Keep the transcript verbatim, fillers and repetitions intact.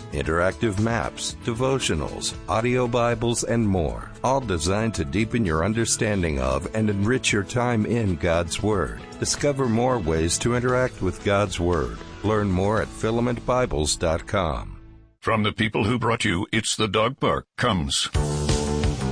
interactive maps, devotionals, audio Bibles, and more, all designed to deepen your understanding of and enrich your time in God's Word. Discover more ways to interact with God's Word. Learn more at filament bibles dot com. From the people who brought you It's the Dog Park comes